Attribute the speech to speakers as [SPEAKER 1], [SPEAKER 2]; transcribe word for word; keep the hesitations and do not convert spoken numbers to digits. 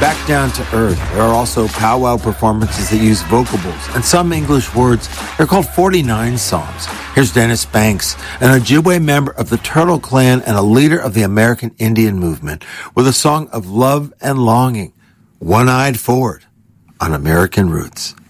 [SPEAKER 1] Back down to earth. There are also powwow performances that use vocables and some English words. They're called forty-nine songs. Here's Dennis Banks, an Ojibwe member of the Turtle Clan and a leader of the American Indian movement, with a song of love and longing, One-Eyed Forward on American Roots.